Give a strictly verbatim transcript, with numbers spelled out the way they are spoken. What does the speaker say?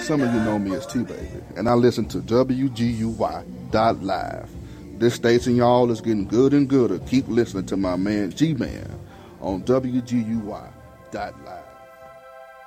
some of you know me as T-Baby, and I listen to W G U Y dot live. This station, y'all, is getting good and gooder. Keep listening to my man G-Man on W G U Y dot live.